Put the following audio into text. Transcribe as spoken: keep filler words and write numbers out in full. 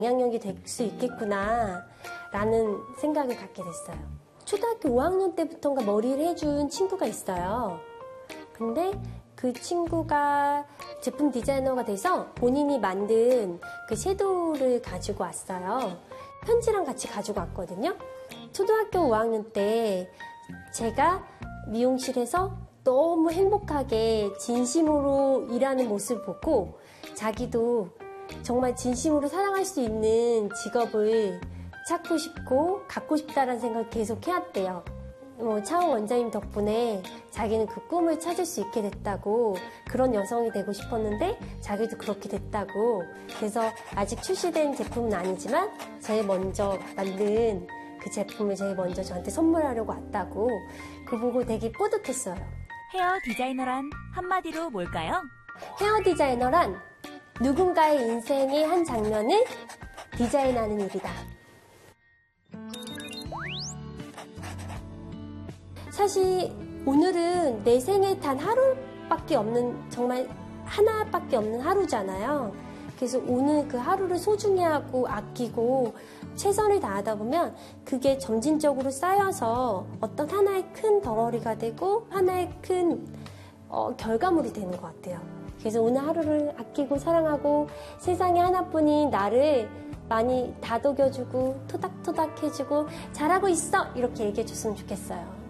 영향력이 될 수 있겠구나 라는 생각을 갖게 됐어요. 초등학교 오 학년 때부터인가 머리를 해준 친구가 있어요. 근데 그 친구가 제품 디자이너가 돼서 본인이 만든 그 섀도우를 가지고 왔어요. 편지랑 같이 가지고 왔거든요. 초등학교 오 학년 때 제가 미용실에서 너무 행복하게 진심으로 일하는 모습을 보고 자기도 정말 진심으로 사랑할 수 있는 직업을 찾고 싶고 갖고 싶다라는 생각을 계속 해왔대요. 뭐 차원 원장님 덕분에 자기는 그 꿈을 찾을 수 있게 됐다고, 그런 여성이 되고 싶었는데 자기도 그렇게 됐다고. 그래서 아직 출시된 제품은 아니지만 제일 먼저 만든 그 제품을 제일 먼저 저한테 선물하려고 왔다고. 그거 보고 되게 뿌듯했어요. 헤어 디자이너란 한마디로 뭘까요? 헤어 디자이너란 누군가의 인생의 한 장면을 디자인하는 일이다. 사실 오늘은 내 생에 단 하루밖에 없는, 정말 하나밖에 없는 하루잖아요. 그래서 오늘 그 하루를 소중히 하고 아끼고 최선을 다하다 보면 그게 점진적으로 쌓여서 어떤 하나의 큰 덩어리가 되고 하나의 큰 어, 결과물이 되는 것 같아요. 그래서 오늘 하루를 아끼고 사랑하고 세상에 하나뿐인 나를 많이 다독여주고 토닥토닥 해주고 잘하고 있어! 이렇게 얘기해줬으면 좋겠어요.